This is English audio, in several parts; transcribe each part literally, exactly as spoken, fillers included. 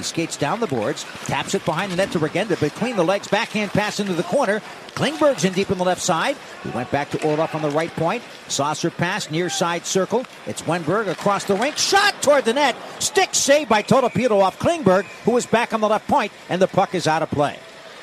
He skates down the boards, taps it behind the net to Regenda. Between the legs, backhand pass into the corner. Klingberg's in deep on the left side. He went back to Orlov on the right point. Saucer pass, near side circle. It's Wenberg across the rink. Shot toward the net. Stick saved by Tolopilo off Klingberg, who is back on the left point, and the puck is out of play.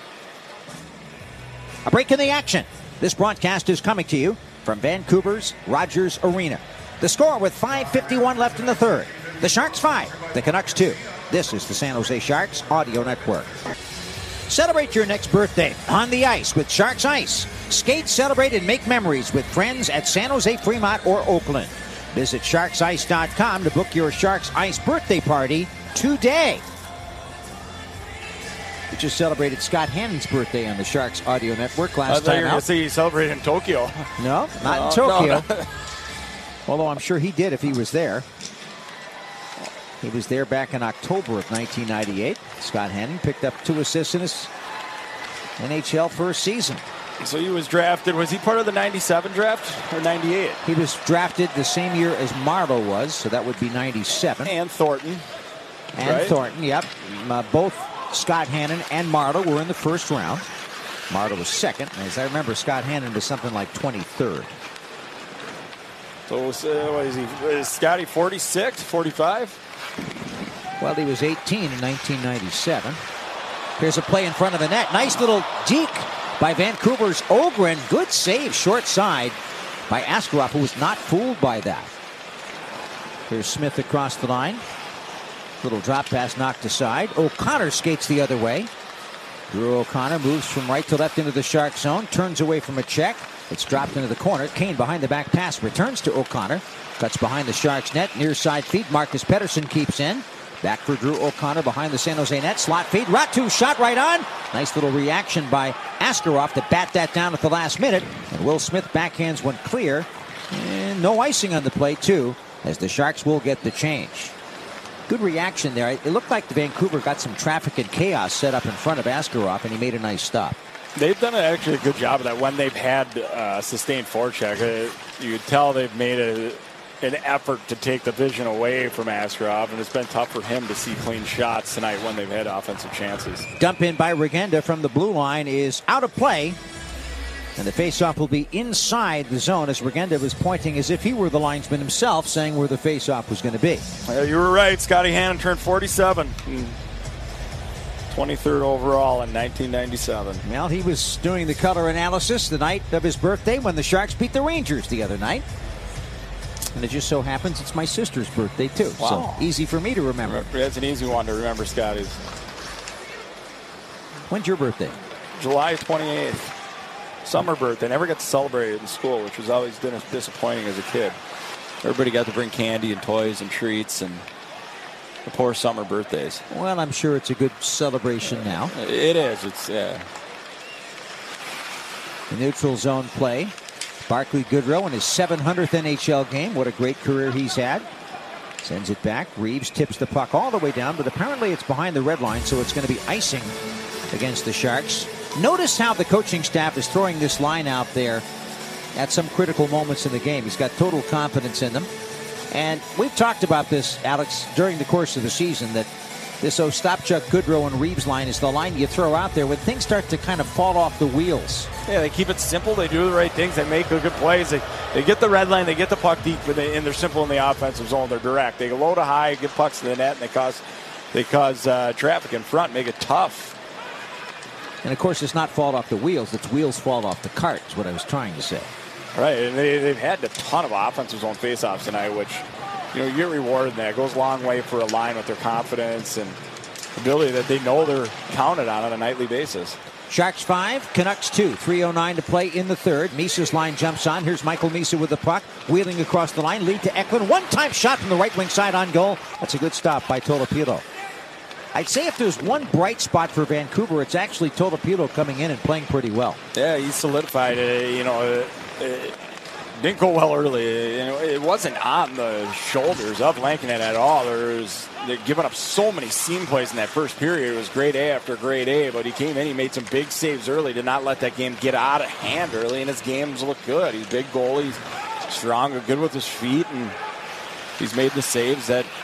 A break in the action. This broadcast is coming to you from Vancouver's Rogers Arena. The score with five fifty-one left in the third. The Sharks five, the Canucks two. This is the San Jose Sharks Audio Network. Celebrate your next birthday on the ice with Sharks Ice. Skate, celebrate, and make memories with friends at San Jose, Fremont, or Oakland. Visit sharks ice dot com to book your Sharks Ice birthday party today. We just celebrated Scott Hannon's birthday on the Sharks Audio Network last I thought time you were going to say you celebrated in Tokyo. No, not no, in Tokyo. No, no. Although I'm sure he did if he was there. He was there back in October of nineteen ninety-eight. Scott Hannon picked up two assists in his N H L first season. So he was drafted. Was he part of the ninety-seven draft or ninety-eight? He was drafted the same year as Marleau was, so that would be ninety-seven. And Thornton. And right? Thornton, yep. Uh, both Scott Hannon and Marleau were in the first round. Marleau was second. As I remember, Scott Hannon was something like twenty-third. So uh, what is he? Is Scotty forty-six, forty-five? Well, he was eighteen in nineteen ninety-seven. Here's a play in front of the net. Nice little deke by Vancouver's Ogren. Good save, short side by Askarov, who was not fooled by that. Here's Smith across the line. Little drop pass knocked aside. O'Connor skates the other way. Drew O'Connor moves from right to left into the Shark zone. Turns away from a check. It's dropped into the corner. Kane behind the back pass. Returns to O'Connor. Cuts behind the Sharks net. Near side feed. Marcus Pettersson keeps in. Back for Drew O'Connor behind the San Jose net. Slot feed. Ratu shot right on. Nice little reaction by Askarov to bat that down at the last minute. And Will Smith backhands one clear. And no icing on the play, too, as the Sharks will get the change. Good reaction there. It looked like the Vancouver got some traffic and chaos set up in front of Askarov, and he made a nice stop. They've done actually a good job of that when they've had uh, sustained forecheck. Uh, you could tell they've made a, an effort to take the vision away from Askarov, and it's been tough for him to see clean shots tonight when they've had offensive chances. Dump in by Regenda from the blue line is out of play. And the faceoff will be inside the zone as Regenda was pointing as if he were the linesman himself, saying where the faceoff was going to be. Well, you were right. Scotty Hannon turned forty-seven. twenty-third overall in nineteen ninety-seven. Well, he was doing the color analysis the night of his birthday when the Sharks beat the Rangers the other night. And it just so happens it's my sister's birthday, too. Wow. So easy for me to remember. That's an easy one to remember, Scotty's. When's your birthday? July twenty-eighth. Summer birthday. Never got to celebrate it in school, which was always disappointing as a kid. Everybody got to bring candy and toys and treats, and the poor summer birthdays. Well, I'm sure it's a good celebration now. It is. It's yeah. The neutral zone play. Barclay Goodrow in his seven hundredth N H L game. What a great career he's had. Sends it back. Reeves tips the puck all the way down, but apparently it's behind the red line, so it's going to be icing against the Sharks. Notice how the coaching staff is throwing this line out there at some critical moments in the game. He's got total confidence in them. And we've talked about this, Alex, during the course of the season, that this Ostapchuk, Goodrow, and Reeves line is the line you throw out there when things start to kind of fall off the wheels. Yeah, they keep it simple. They do the right things. They make good plays. They, they get the red line. They get the puck deep, and, they, and they're simple in the offensive zone. They're direct. They low to high, get pucks to the net, and they cause, they cause uh, traffic in front, make it tough. And, of course, it's not fall off the wheels. It's wheels fall off the cart is what I was trying to say. Right, and they, they've had a ton of offensive zone faceoffs tonight, which, you know, you get rewarded in that. It goes a long way for a line with their confidence and ability that they know they're counted on on a nightly basis. Sharks five, Canucks two. three oh nine to play in the third. Misa's line jumps on. Here's Michael Misa with the puck. Wheeling across the line. Lead to Eklund. One-time shot from the right wing side on goal. That's a good stop by Tolopilo. I'd say if there's one bright spot for Vancouver, it's actually Tolopilo coming in and playing pretty well. Yeah, he solidified it. You know, it, it didn't go well early. You know, it wasn't on the shoulders of Lankinen at all. There's they're giving up so many seam plays in that first period. It was grade A after grade A, but he came in, he made some big saves early to not let that game get out of hand early, and his games look good. He's a big goalie, he's strong, good with his feet, and he's made the saves that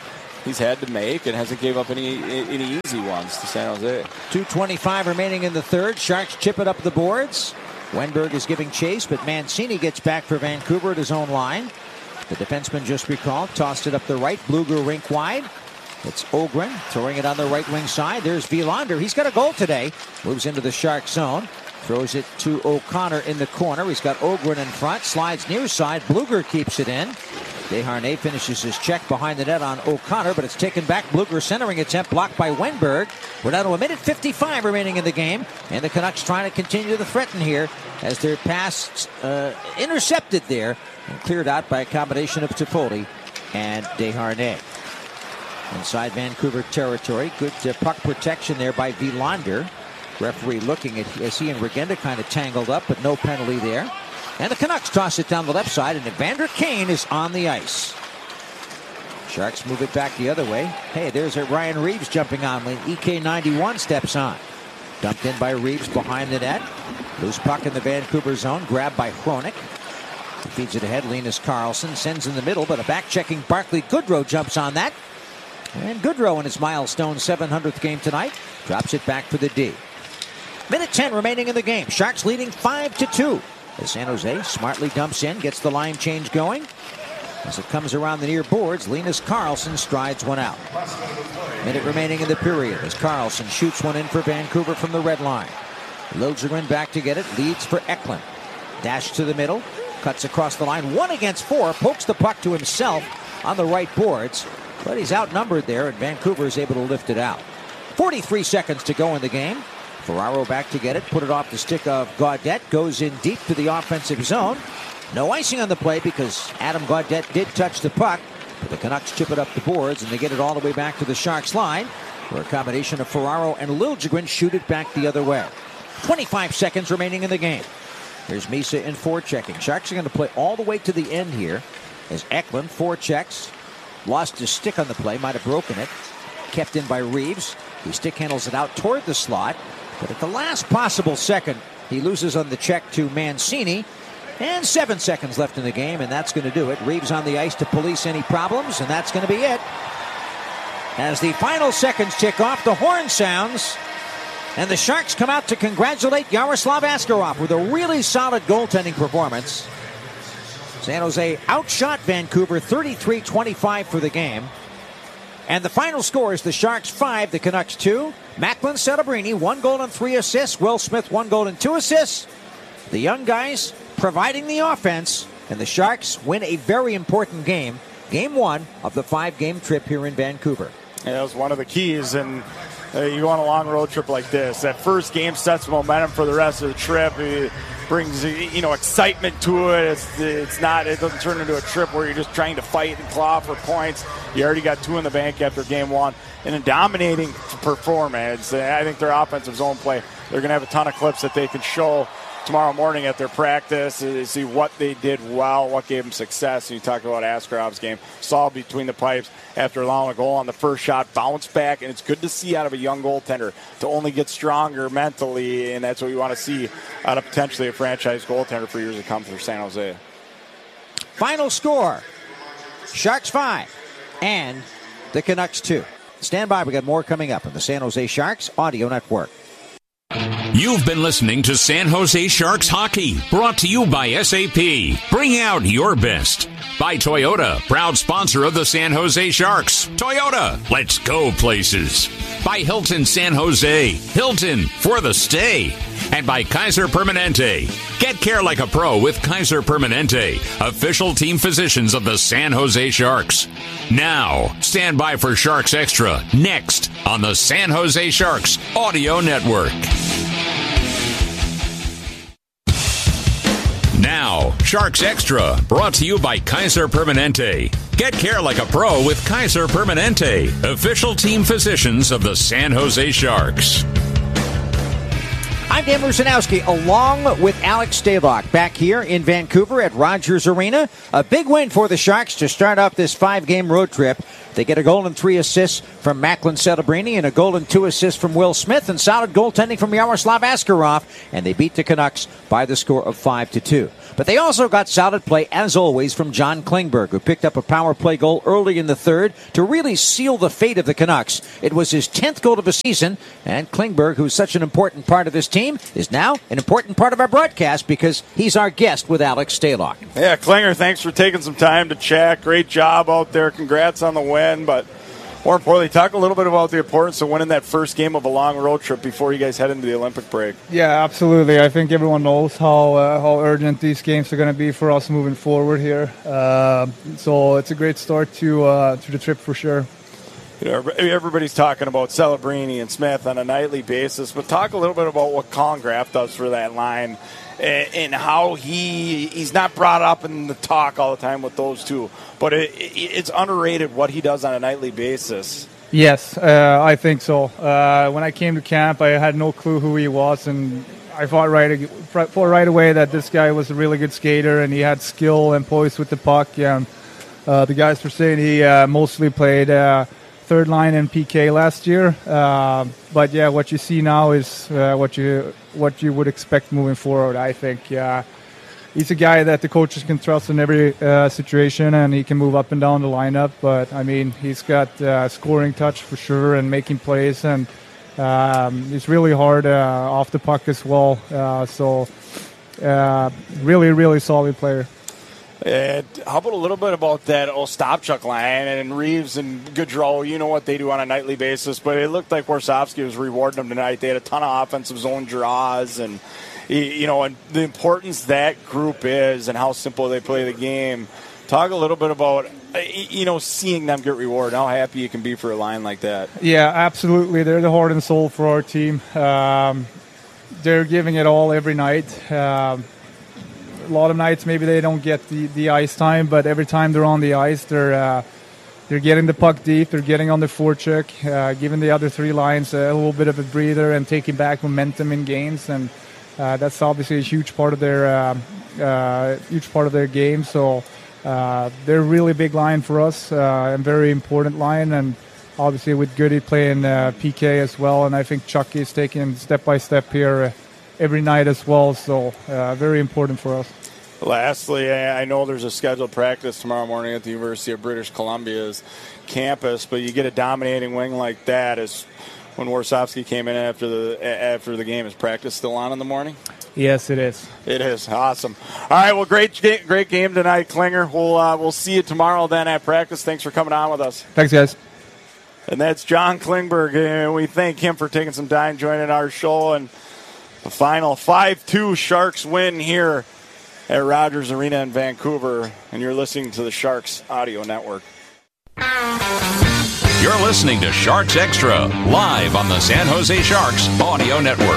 he's had to make and hasn't gave up any any easy ones to San Jose. two twenty-five remaining in the third. Sharks chip it up the boards. Wenberg is giving chase, but Mancini gets back for Vancouver at his own line. The defenseman just recalled, tossed it up the right. Bluger rink wide. It's Ogren throwing it on the right wing side. There's Wilander. He's got a goal today. Moves into the Shark zone. Throws it to O'Connor in the corner. He's got Ogren in front. Slides near side. Bluger keeps it in. Desharnais finishes his check behind the net on O'Connor, but it's taken back. Bluger centering attempt blocked by Wenberg. We're down to a minute fifty-five remaining in the game, and the Canucks trying to continue to threaten here as their pass uh, intercepted there and cleared out by a combination of Toffoli and Desharnais. Inside Vancouver territory, good uh, puck protection there by Wilander. Referee looking at as he and Regenda kind of tangled up, but no penalty there. And the Canucks toss it down the left side, and Evander Kane is on the ice. Sharks move it back the other way. Hey, there's a Ryan Reeves jumping on when E K ninety-one steps on. Dumped in by Reeves behind the net. Loose puck in the Vancouver zone, grabbed by Hronik. He feeds it ahead. Linus Karlsson sends in the middle, but a back-checking Barclay Goodrow jumps on that. And Goodrow in his milestone seven hundredth game tonight drops it back for the D. Minute ten remaining in the game. Sharks leading five to two. As San Jose smartly dumps in, gets the line change going. As it comes around the near boards, Linus Karlsson strides one out. Minute remaining in the period as Karlsson shoots one in for Vancouver from the red line. Liljegren back to get it, leads for Eklund. Dash to the middle, cuts across the line, one against four, pokes the puck to himself on the right boards, but he's outnumbered there, and Vancouver is able to lift it out. forty-three seconds to go in the game. Ferraro back to get it, put it off the stick of Gaudette, goes in deep to the offensive zone. No icing on the play because Adam Gaudette did touch the puck, but the Canucks chip it up the boards and they get it all the way back to the Sharks line, where a combination of Ferraro and Liljegren shoot it back the other way. twenty-five seconds remaining in the game. Here's Misa in forechecking. Sharks are going to play all the way to the end here as Eklund forechecks, lost his stick on the play, might have broken it, kept in by Reeves. He stick handles it out toward the slot. But at the last possible second, he loses on the check to Mancini. And seven seconds left in the game, and that's going to do it. Reeves on the ice to police any problems, and that's going to be it. As the final seconds tick off, the horn sounds, and the Sharks come out to congratulate Yaroslav Askarov with a really solid goaltending performance. San Jose outshot Vancouver thirty-three twenty-five for the game. And the final score is the Sharks five, the Canucks two. Macklin Celebrini, one goal and three assists. Will Smith, one goal and two assists. The young guys providing the offense, and the Sharks win a very important game. Game one of the five-game trip here in Vancouver. Yeah, that was one of the keys, and uh, you go on a long road trip like this. That first game sets momentum for the rest of the trip. It brings, you know, excitement to it. It's, it's not, it doesn't turn into a trip where you're just trying to fight and claw for points. You already got two in the bank after game one. And a dominating performance. I think their offensive zone play, they're going to have a ton of clips that they can show tomorrow morning at their practice to see what they did well, what gave them success. And you talk about Askarov's game, saw between the pipes after allowing a goal on the first shot, bounce back, and it's good to see out of a young goaltender to only get stronger mentally, and that's what we want to see out of potentially a franchise goaltender for years to come for San Jose. Final score, Sharks five and the Canucks two. Stand by, we got more coming up on the San Jose Sharks Audio Network. You've been listening to San Jose Sharks Hockey, brought to you by S A P. Bring out your best. By Toyota, proud sponsor of the San Jose Sharks. Toyota, let's go places. By Hilton San Jose. Hilton, for the stay. And by Kaiser Permanente. Get care like a pro with Kaiser Permanente, official team physicians of the San Jose Sharks. Now, stand by for Sharks Extra, next on the San Jose Sharks Audio Network. Now, Sharks Extra, brought to you by Kaiser Permanente. Get care like a pro with Kaiser Permanente, official team physicians of the San Jose Sharks. I'm Dan Rusanowski, along with Alex Stalock, back here in Vancouver at Rogers Arena. A big win for the Sharks to start off this five-game road trip. They get a goal and three assists from Macklin Celebrini and a goal and two assists from Will Smith and solid goaltending from Yaroslav Askarov, and they beat the Canucks by the score of five to two. But they also got solid play, as always, from John Klingberg, who picked up a power play goal early in the third to really seal the fate of the Canucks. It was his tenth goal of the season, and Klingberg, who's such an important part of this team, is now an important part of our broadcast because he's our guest with Alex Stalock. Yeah, Klinger, thanks for taking some time to chat. Great job out there. Congrats on the win, but more importantly, talk a little bit about the importance of winning that first game of a long road trip before you guys head into the Olympic break. Yeah, absolutely. I think everyone knows how uh, how urgent these games are going to be for us moving forward here. Uh, so it's a great start to uh, to the trip for sure. You know, everybody's talking about Celebrini and Smith on a nightly basis, but talk a little bit about what Colin Graf does for that line and, and how he he's not brought up in the talk all the time with those two, but it, it, it's underrated what he does on a nightly basis. Yes, uh, I think so. Uh, when I came to camp, I had no clue who he was, and I thought right, thought right away that this guy was a really good skater and he had skill and poise with the puck. And uh, the guys were saying he uh, mostly played Uh, third line in P K last year, uh, but yeah, what you see now is uh, what you what you would expect moving forward. I think uh, he's a guy that the coaches can trust in every uh, situation, and he can move up and down the lineup. But I mean, he's got uh, scoring touch for sure and making plays, and um, he's really hard uh, off the puck as well. Uh, so, uh, really, really solid player. And how about a little bit about that Ostapchuk line and Reeves and Gaudreau? You know what they do on a nightly basis, but it looked like Warsofsky was rewarding them tonight. They had a ton of offensive zone draws, and you know, and the importance that group is and how simple they play the game. Talk a little bit about, you know, seeing them get rewarded, how happy you can be for a line like that. Yeah, absolutely. They're the heart and soul for our team. Um, they're giving it all every night. Um, A lot of nights maybe they don't get the, the ice time, but every time they're on the ice, they're uh, they're getting the puck deep, they're getting on the forecheck, uh, giving the other three lines a little bit of a breather and taking back momentum in games, and uh, that's obviously a huge part of their uh, uh, huge part of their game. So uh, they're a really big line for us, uh, and very important line, and obviously with Goody playing uh, P K as well, and I think Chucky is taking step by step here. Uh, every night as well, so uh, very important for us. Lastly, I know there's a scheduled practice tomorrow morning at the University of British Columbia's campus, but you get a dominating wing like that. Is when Warsofsky came in after the after the game. Is practice still on in the morning? Yes, it is. It is. Awesome. All right, well, great great game tonight, Klinger. We'll uh, we'll see you tomorrow then at practice. Thanks for coming on with us. Thanks, guys. And that's John Klingberg, and we thank him for taking some time joining our show. And the final five two Sharks win here at Rogers Arena in Vancouver, and you're listening to the Sharks Audio Network. You're listening to Sharks Extra, live on the San Jose Sharks Audio Network.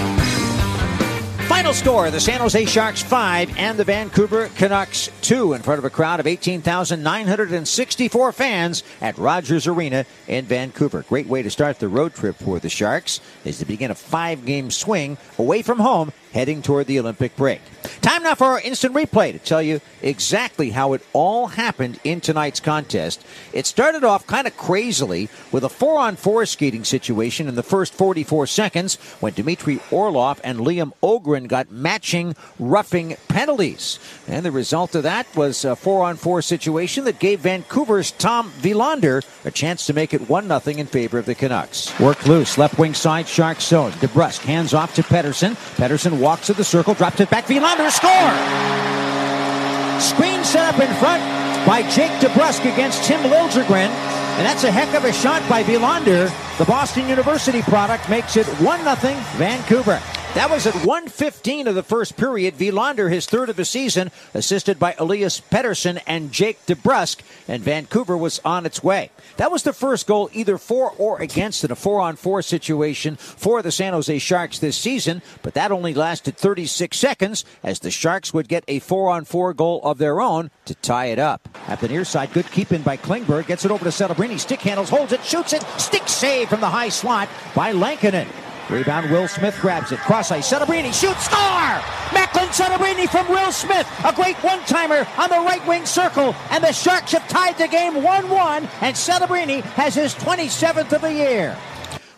Final score, the San Jose Sharks five and the Vancouver Canucks two in front of a crowd of eighteen thousand nine hundred sixty-four fans at Rogers Arena in Vancouver. Great way to start the road trip for the Sharks as they begin a five-game swing away from home heading toward the Olympic break. Time now for our instant replay to tell you exactly how it all happened in tonight's contest. It started off kind of crazily with a four-on-four skating situation in the first forty-four seconds when Dmitry Orlov and Liam Ogren got matching roughing penalties. And the result of that was a four-on-four situation that gave Vancouver's Tom Wilander a chance to make it one nothing in favor of the Canucks. Worked loose, left wing side, Sharks zone. DeBrusk hands off to Pettersson. Pettersson walks to the circle, drops it back. Wilander score! Screen set up in front by Jake DeBrusk against Tim Liljegren. And that's a heck of a shot by Wilander. The Boston University product makes it one nothing Vancouver. That was at one fifteen of the first period. Wilander, his third of the season, assisted by Elias Pettersson and Jake DeBrusk, and Vancouver was on its way. That was the first goal either for or against in a four-on-four situation for the San Jose Sharks this season, but that only lasted thirty-six seconds as the Sharks would get a four-on-four goal of their own to tie it up. At the near side, good keep-in by Klingberg, gets it over to Celebrini, stick handles, holds it, shoots it, stick save from the high slot by Lankinen. Rebound, Will Smith grabs it. Cross ice, Celebrini shoots, score! Macklin Celebrini from Will Smith. A great one-timer on the right wing circle. And the Sharks have tied the game one one. And Celebrini has his twenty-seventh of the year.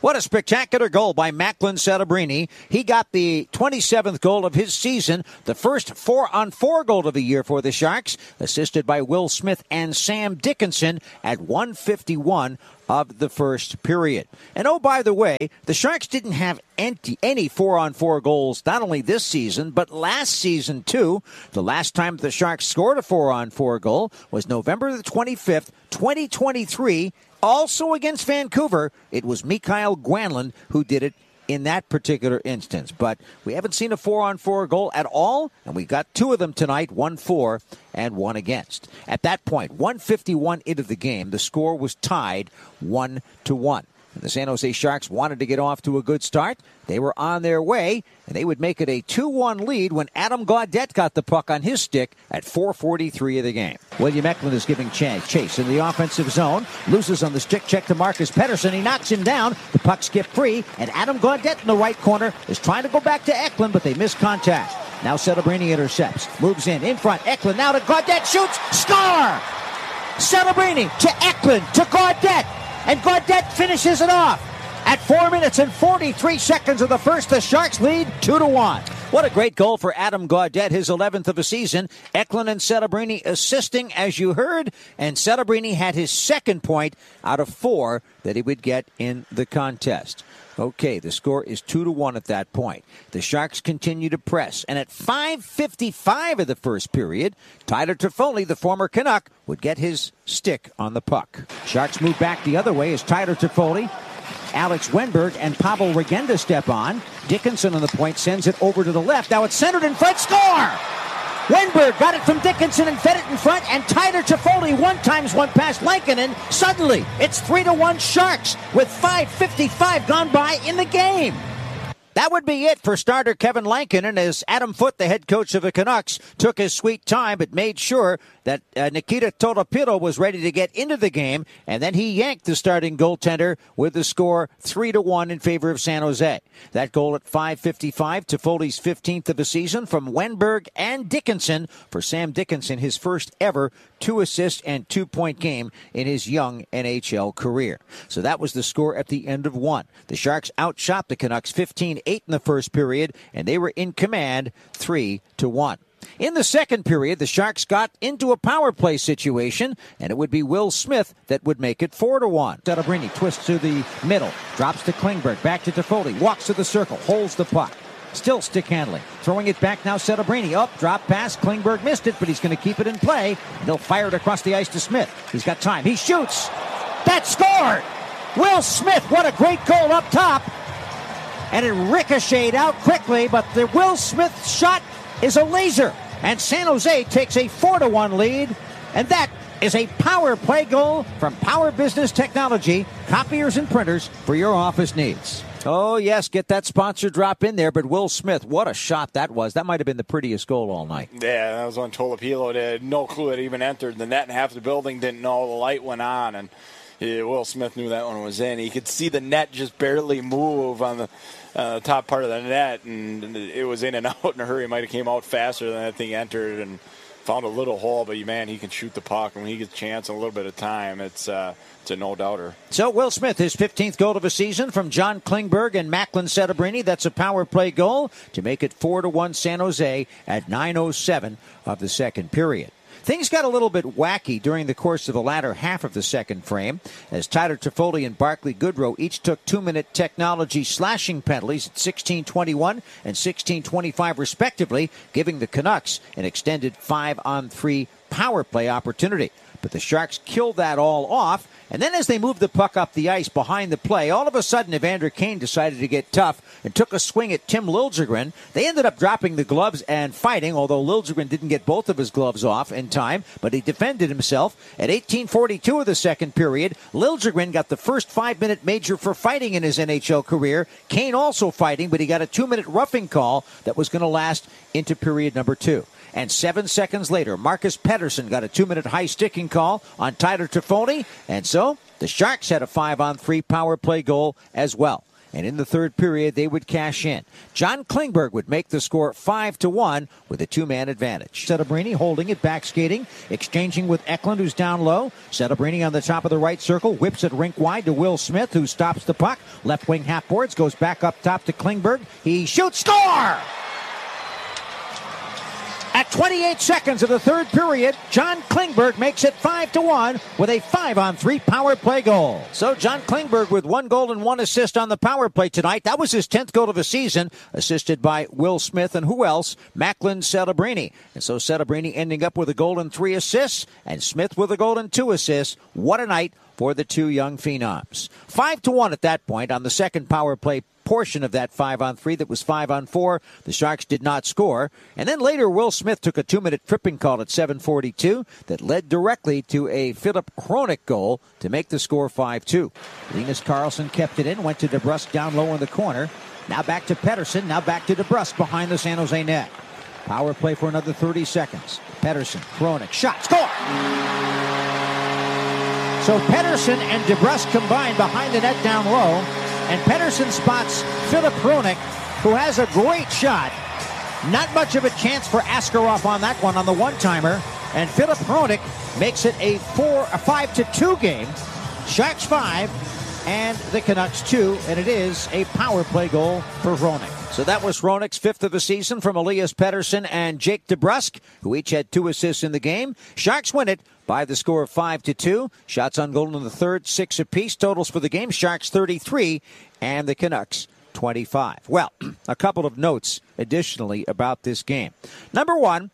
What a spectacular goal by Macklin Celebrini. He got the twenty-seventh goal of his season, the first four-on-four goal of the year for the Sharks, assisted by Will Smith and Sam Dickinson at one fifty-one of the first period. And oh, by the way, the Sharks didn't have any, any four-on-four goals not only this season, but last season too. The last time the Sharks scored a four-on-four goal was November the twenty-fifth, twenty twenty-three, also against Vancouver. It was Mikael Granlund who did it in that particular instance. But we haven't seen a four-on-four goal at all, and we got two of them tonight, one for and one against. At that point, one fifty-one into the game, the score was tied one to one. And the San Jose Sharks wanted to get off to a good start. They were on their way, and they would make it a two one lead when Adam Gaudette got the puck on his stick at four forty-three of the game. William Eklund is giving chase in the offensive zone. Loses on the stick check to Marcus Pettersson. He knocks him down. The puck skipped free, and Adam Gaudette in the right corner is trying to go back to Eklund, but they miss contact. Now Celebrini intercepts. Moves in, in front. Eklund now to Gaudette. Shoots. Score! Celebrini to Eklund to Gaudette. And Gaudette finishes it off. At four minutes and forty-three seconds of the first, the Sharks lead two to one. What a great goal for Adam Gaudette, his eleventh of the season. Eklund and Celebrini assisting, as you heard, and Celebrini had his second point out of four that he would get in the contest. Okay, the score is two to one at that point. The Sharks continue to press, and at five fifty-five of the first period, Tyler Toffoli, the former Canuck, would get his stick on the puck. Sharks move back the other way as Tyler Toffoli, Alex Wenberg, and Pavel Regenda step on. Dickinson on the point sends it over to the left. Now it's centered in front. Score! Wenberg got it from Dickinson and fed it in front, and Tyler Toffoli one times one past Lankinen. Suddenly, it's three to one Sharks with five fifty-five gone by in the game. That would be it for starter Kevin Lankinen as Adam Foote, the head coach of the Canucks, took his sweet time but made sure that uh, Nikita Tolopilo was ready to get into the game, and then he yanked the starting goaltender with the score three to one in favor of San Jose. That goal at five fifty-five, Toffoli's fifteenth of the season from Wenberg and Dickinson. For Sam Dickinson, his first ever two assist and two point game in his young N H L career. So that was the score at the end of one. The Sharks outshot the Canucks fifteen eight in the first period, and they were in command three to one. In the second period, the Sharks got into a power play situation, and it would be Will Smith that would make it four to one. Celebrini twists to the middle, drops to Klingberg, back to Toffoli, walks to the circle, holds the puck. Still stick handling. Throwing it back now, Celebrini. Up, drop pass. Klingberg missed it, but he's going to keep it in play. And they'll fire it across the ice to Smith. He's got time. He shoots. That scored! Will Smith, what a great goal up top. And it ricocheted out quickly, but the Will Smith shot is a laser. And San Jose takes a four to one lead. And that is a power play goal from Power Business Technology, copiers and printers for your office needs. Oh, yes, get that sponsor drop in there. But Will Smith, what a shot that was. That might have been the prettiest goal all night. Yeah, that was on Tolopilo. They had no clue it even entered the net, and half the building didn't know. The light went on, and yeah, Will Smith knew that one was in. He could see the net just barely move on the uh, top part of the net, and it was in and out in a hurry. It might have came out faster than that thing entered and found a little hole. But, man, he can shoot the puck. And when he gets a chance in a little bit of time, it's uh, it's a no-doubter. So Will Smith, his fifteenth goal of the season from John Klingberg and Macklin Celebrini. That's a power play goal to make it four to one San Jose at nine oh seven of the second period. Things got a little bit wacky during the course of the latter half of the second frame as Tyler Toffoli and Barclay Goodrow each took two-minute technology slashing penalties at sixteen twenty-one and sixteen twenty-five respectively, giving the Canucks an extended five-on-three power play opportunity. But the Sharks killed that all off, and then as they moved the puck up the ice behind the play, all of a sudden Evander Kane decided to get tough and took a swing at Tim Liljegren. They ended up dropping the gloves and fighting, although Liljegren didn't get both of his gloves off in time, but he defended himself. At eighteen forty-two of the second period, Liljegren got the first five-minute major for fighting in his N H L career. Kane also fighting, but he got a two-minute roughing call that was going to last into period number two. And seven seconds later, Marcus Pettersson got a two-minute high-sticking call on Tyler Toffoli. And so the Sharks had a five-on-three power play goal as well. and in the third period, they would cash in. John Klingberg would make the score five to one with a two-man advantage. Setebrini holding it, back skating, exchanging with Eklund, who's down low. Setebrini on the top of the right circle, whips it rink wide to Will Smith, who stops the puck. Left wing half boards, goes back up top to Klingberg. He shoots, score! At twenty-eight seconds of the third period, John Klingberg makes it five to one with a five on three power play goal. So John Klingberg with one goal and one assist on the power play tonight. That was his tenth goal of the season, assisted by Will Smith and who else? Macklin Setebrini. And so Setebrini ending up with a goal and three assists, and Smith with a goal and two assists. What a night for the two young phenoms. Five to one at that point on the second power play portion of that five on three that was five on four. The Sharks did not score. And then later, Will Smith took a two-minute tripping call at seven forty-two that led directly to a Philip Hronek goal to make the score five two. Linus Karlsson kept it in, went to DeBrusk down low in the corner. Now back to Pettersson, now back to DeBrusk behind the San Jose net. Power play for another thirty seconds. Pettersson, Hronek, shot, score! So Pettersson and DeBrusk combined behind the net down low. And Pettersson spots Philip Hronek, who has a great shot. Not much of a chance for Askarov on that one, on the one-timer. And Philip Hronek makes it a four, a five to two game. Sharks five, and the Canucks two, and it is a power play goal for Hronek. So that was Hronek's fifth of the season from Elias Pettersson and Jake DeBrusk, who each had two assists in the game. Sharks win it by the score of five to two. Shots on goal in the third, six apiece. Totals for the game, Sharks thirty-three and the Canucks twenty-five. Well, a couple of notes additionally about this game. Number one,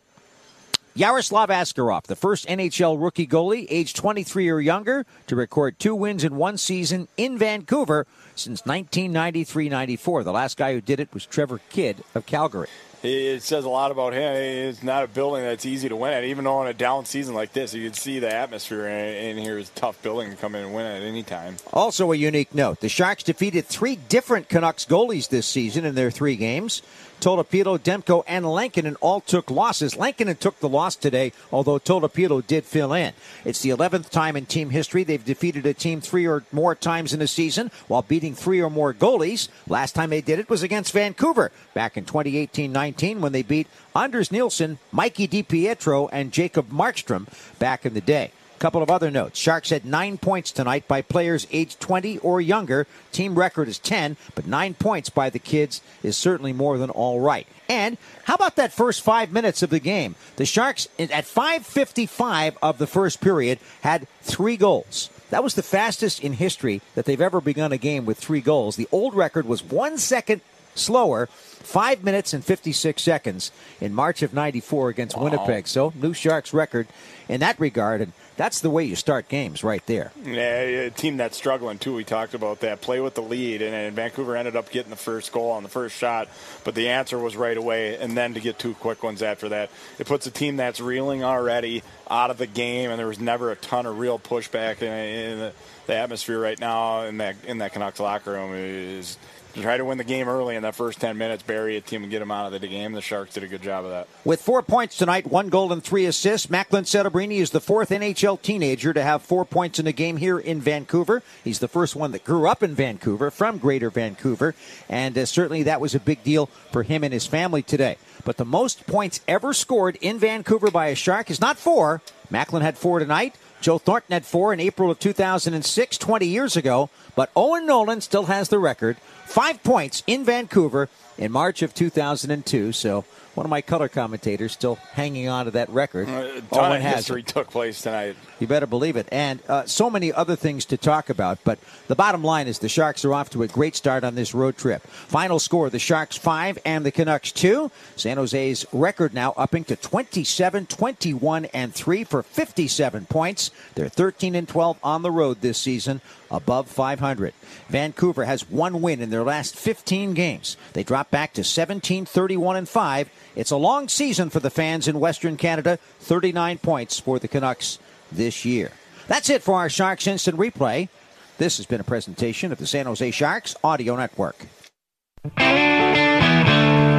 Yaroslav Askarov, the first N H L rookie goalie, age twenty-three or younger, to record two wins in one season in Vancouver since nineteen ninety-three ninety-four. The last guy who did it was Trevor Kidd of Calgary. It says a lot about him. It's not a building that's easy to win at. Even though in a down season like this, you can see the atmosphere in here is a tough building to come in and win at any time. Also a unique note, the Sharks defeated three different Canucks goalies this season in their three games. Tolopilo, Demko, and Lankinen all took losses. Lankinen took the loss today, although Tolopilo did fill in. It's the eleventh time in team history they've defeated a team three or more times in a season while beating three or more goalies. Last time they did it was against Vancouver back in twenty eighteen nineteen when they beat Anders Nilsson, Mikey DiPietro, and Jacob Markstrom back in the day. Couple of other notes. Sharks had nine points tonight by players aged twenty or younger. Team record is ten, but nine points by the kids is certainly more than all right. And how about that first five minutes of the game? The Sharks, at five fifty-five of the first period, had three goals. That was the fastest in history that they've ever begun a game with three goals. The old record was one second slower, five minutes and fifty-six seconds in March of ninety-four against wow. Winnipeg. So, new Sharks record in that regard, and that's the way you start games right there. Yeah, a team that's struggling, too. We talked about that. Play with the lead, and, and Vancouver ended up getting the first goal on the first shot, but the answer was right away, and then to get two quick ones after that. It puts a team that's reeling already out of the game, and there was never a ton of real pushback in, in the, the atmosphere right now in that, in that Canucks locker room. Is to try to win the game early in that first ten minutes, bury a team and get them out of the game. The Sharks did a good job of that. With four points tonight, one goal and three assists, Macklin Setebrini is the fourth N H L teenager to have four points in a game here in Vancouver. He's the first one that grew up in Vancouver, from Greater Vancouver, and uh, certainly that was a big deal for him and his family today. But the most points ever scored in Vancouver by a Shark is not four. Macklin had four tonight. Joe Thornton had four in April of two thousand six, twenty years ago. But Owen Nolan still has the record. Five points in Vancouver in March of two thousand two. So one of my color commentators still hanging on to that record. A ton of history took place tonight. You better believe it. And uh, so many other things to talk about. But the bottom line is the Sharks are off to a great start on this road trip. Final score, the Sharks five and the Canucks two. San Jose's record now upping to twenty-seven, twenty-one, and three for fifty-seven points. They're thirteen and twelve on the road this season, above five hundred. Vancouver has one win in their last fifteen games. They drop back to seventeen, thirty-one, and five. It's a long season for the fans in Western Canada. thirty-nine points for the Canucks this year. That's it for our Sharks Instant Replay. This has been a presentation of the San Jose Sharks Audio Network.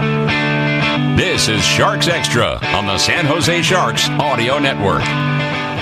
This is Sharks Extra on the San Jose Sharks Audio Network.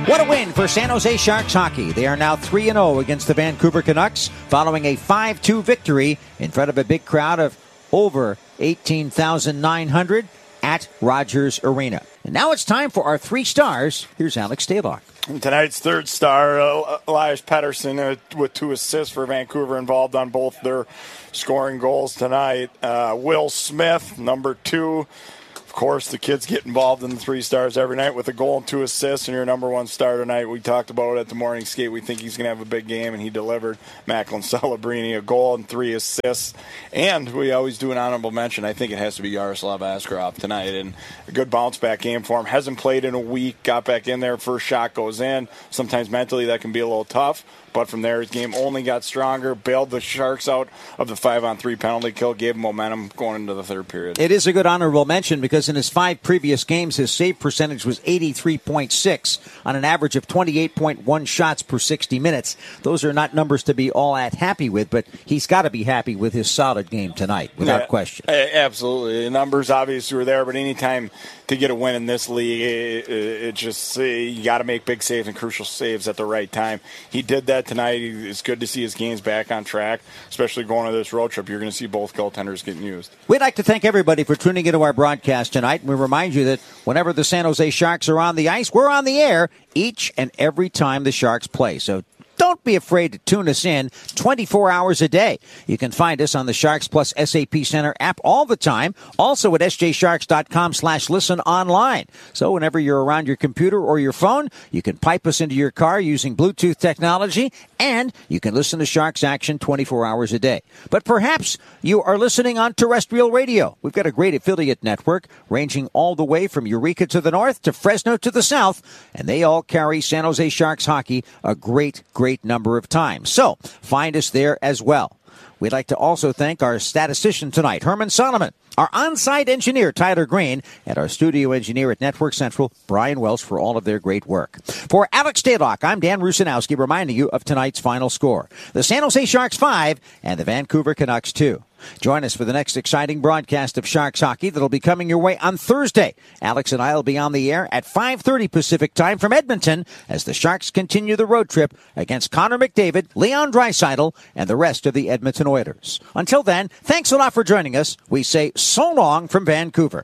What a win for San Jose Sharks hockey. They are now three and oh against the Vancouver Canucks following a five two victory in front of a big crowd of over eighteen thousand nine hundred at Rogers Arena. And now it's time for our three stars. Here's Alex Stalock. Tonight's third star, uh, Elias Pettersson, uh, with two assists for Vancouver, involved on both their scoring goals tonight. Uh, Will Smith, number two. Of course, the kids get involved in the three stars every night with a goal and two assists, and your number one star tonight. We talked about it at the morning skate. We think he's going to have a big game, and he delivered. Macklin Celebrini, a goal and three assists. And we always do an honorable mention. I think it has to be Yaroslav Askarov tonight, and a good bounce-back game for him. Hasn't played in a week, got back in there, first shot goes in. Sometimes mentally that can be a little tough. But from there, his game only got stronger, bailed the Sharks out of the five-on-three penalty kill, gave him momentum going into the third period. It is a good honorable mention because in his five previous games, his save percentage was eighty-three point six on an average of twenty-eight point one shots per sixty minutes. Those are not numbers to be all that happy with, but he's got to be happy with his solid game tonight, without yeah, question. Absolutely. The numbers obviously were there, but anytime to get a win in this league, it, it, it just you got to make big saves and crucial saves at the right time. He did that tonight. It's good to see his games back on track, especially going to this road trip. You're going to see both goaltenders getting used. We'd like to thank everybody for tuning into our broadcast tonight. We remind you that whenever the San Jose Sharks are on the ice, we're on the air each and every time the Sharks play. So don't be afraid to tune us in twenty-four hours a day. You can find us on the Sharks Plus S A P Center app all the time. Also at sjsharks.com slash listen online. So whenever you're around your computer or your phone, you can pipe us into your car using Bluetooth technology, and you can listen to Sharks action twenty-four hours a day. But perhaps you are listening on terrestrial radio. We've got a great affiliate network ranging all the way from Eureka to the north to Fresno to the south, and they all carry San Jose Sharks hockey a great, great number of times. So find us there as well. We'd like to also thank our statistician tonight, Herman Solomon, our on-site engineer, Tyler Green, and our studio engineer at Network Central, Brian Welsh, for all of their great work. For Alex Stalock, I'm Dan Rusanowski, reminding you of tonight's final score. The San Jose Sharks five and the Vancouver Canucks two. Join us for the next exciting broadcast of Sharks hockey that'll be coming your way on Thursday. Alex and I will be on the air at five thirty Pacific time from Edmonton as the Sharks continue the road trip against Connor McDavid, Leon Draisaitl, and the rest of the Edmonton Oilers. Until then, thanks a lot for joining us. We say so long from Vancouver.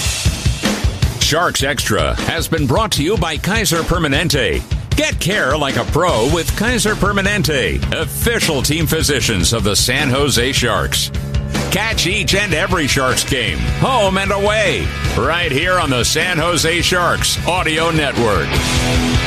Sharks Extra has been brought to you by Kaiser Permanente. Get care like a pro with Kaiser Permanente, official team physicians of the San Jose Sharks. Catch each and every Sharks game, home and away, right here on the San Jose Sharks Audio Network.